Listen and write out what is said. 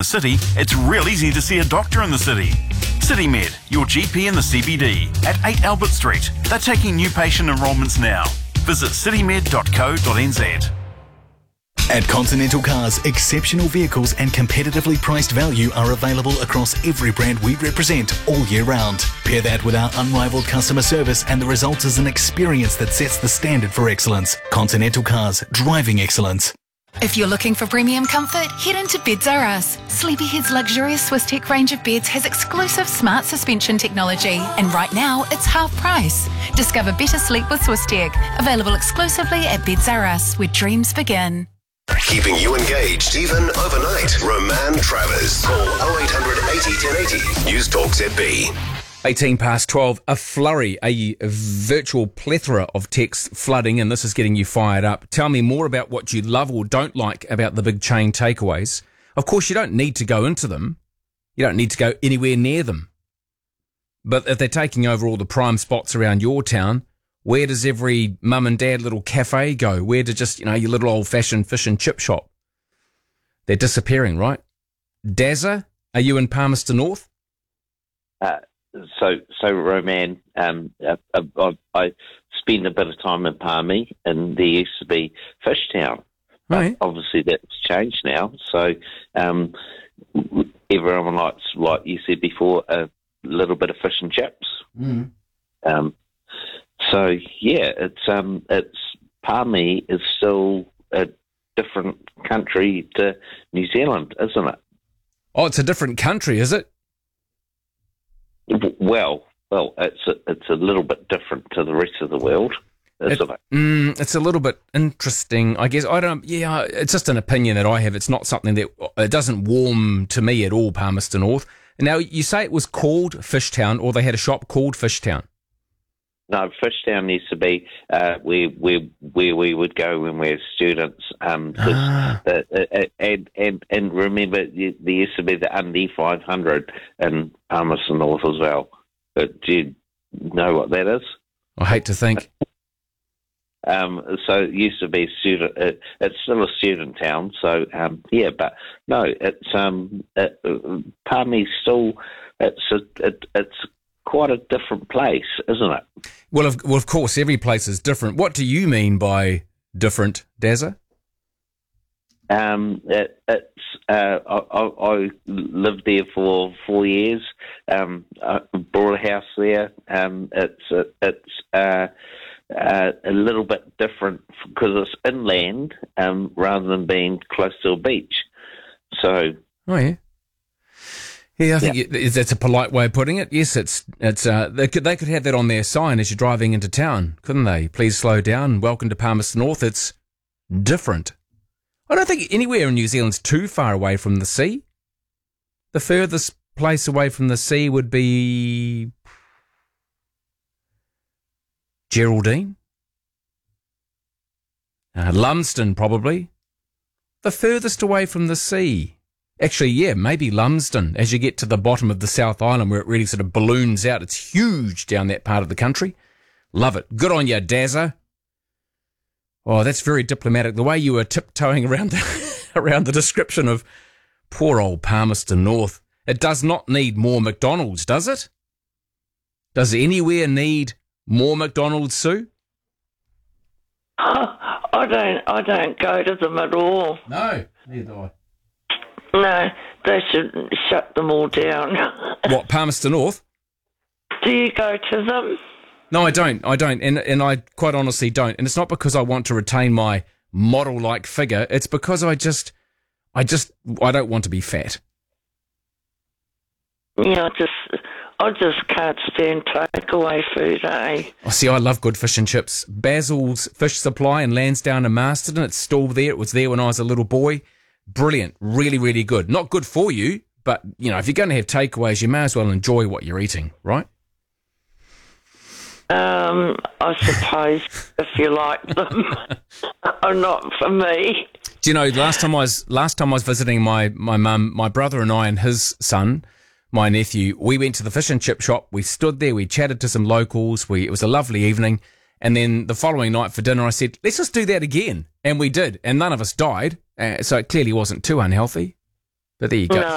city, it's real easy to see a doctor in the city. CityMed, your GP in the CBD, at 8 Albert Street. They're taking new patient enrolments now. Visit citymed.co.nz. At Continental Cars, exceptional vehicles and competitively priced value are available across every brand we represent all year round. Pair that with our unrivaled customer service and the result is an experience that sets the standard for excellence. Continental Cars, driving excellence. If you're looking for premium comfort, head into Beds R Us. Sleepyhead's luxurious Swisstech range of beds has exclusive smart suspension technology, and right now it's half price. Discover better sleep with Swisstech. Available exclusively at Beds R Us, where dreams begin. Keeping you engaged even overnight. Roman Travers. Call 0800 80 1080. News Talk ZB. 18 past 12, a flurry, a virtual plethora of texts flooding, and this is getting you fired up. Tell me more about what you love or don't like about the big chain takeaways. Of course, you don't need to go into them. You don't need to go anywhere near them. But if they're taking over all the prime spots around your town, where does every mum and dad little cafe go? Where does just, your little old-fashioned fish and chip shop? They're disappearing, right? Dazza, are you in Palmerston North? So Roman, I spend a bit of time in Palmy, and there used to be Fishtown. Right. Obviously, that's changed now. So everyone likes, like you said before, a little bit of fish and chips. Mm. So yeah, it's Palmy is still a different country to New Zealand, isn't it? Oh, it's a different country, is it? Well, it's a little bit different to the rest of the world, isn't it? It's a little bit interesting, I guess. It's just an opinion that I have. It's not something that it doesn't warm to me at all, Palmerston North. Now, you say it was called Fishtown, or they had a shop called Fishtown? No, Fishtown used to be where we would go when we were students. And remember, there used to be the Undy 500 in Palmerston North as well. But do you know what that is? I hate to think. So it used to be student. It's still a student town. So yeah, but no, it's Palmy's still. It's quite a different place, isn't it? Well, of course, every place is different. What do you mean by different, Dazza? I lived there for 4 years. I bought a house there. It's a little bit different because it's inland rather than being close to a beach. So, oh yeah. Yeah, I think that's a polite way of putting it. Yes, it's they could have that on their sign as you're driving into town, couldn't they? Please slow down. Welcome to Palmerston North. It's different. I don't think anywhere in New Zealand's too far away from the sea. The furthest place away from the sea would be Geraldine, Lumsden probably. The furthest away from the sea. Actually, yeah, maybe Lumsden, as you get to the bottom of the South Island where it really sort of balloons out. It's huge down that part of the country. Love it. Good on you, Dazza. Oh, that's very diplomatic. The way you were tiptoeing around the description of poor old Palmerston North. It does not need more McDonald's, does it? Does anywhere need more McDonald's, Sue? I don't go to them at all. No, neither do I. No, they should shut them all down. What, Palmerston North? Do you go to them? No, I don't, and I quite honestly don't. And it's not because I want to retain my model-like figure. It's because I don't want to be fat. Yeah, I just can't stand takeaway food, eh? Oh, see, I love good fish and chips. Basil's Fish Supply in Lansdowne and Masterton. It's still there. It was there when I was a little boy. Brilliant. Really, really good. Not good for you, but, if you're going to have takeaways, you may as well enjoy what you're eating, right? I suppose if you like them, or not for me. Do you know? Last time I was visiting my mum, my brother and I and his son, my nephew, we went to the fish and chip shop. We stood there. We chatted to some locals. It was a lovely evening. And then the following night for dinner, I said, let's just do that again. And we did. And none of us died. So it clearly wasn't too unhealthy. But there you go. No.